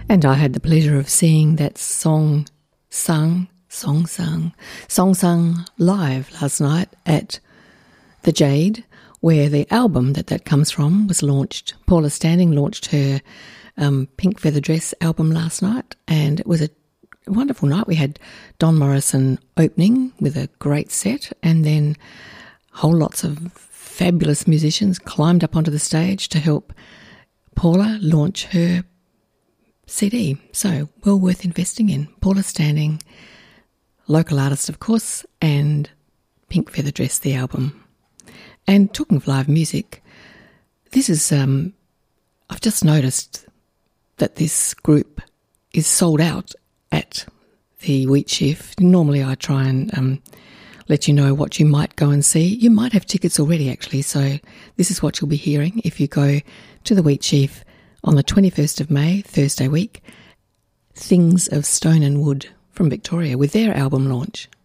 And I had the pleasure of seeing that song sung live last night at the Jade, where the album that comes from was launched. Paula Standing launched her Pink Feather Dress album last night, and it was a wonderful night. We had Don Morrison opening with a great set, and then whole lots of fabulous musicians climbed up onto the stage to help Paula launch her CD. So, well worth investing in. Paula Standing, local artist, of course, and Pink Feather Dress, the album. And talking of live music, this is, I've just noticed that this group is sold out at the Wheatsheaf. Normally I try and let you know what you might go and see. You might have tickets already, actually, so this is what you'll be hearing if you go to the Wheatsheaf on the 21st of May, Thursday week. Things of Stone and Wood from Victoria with their album launch.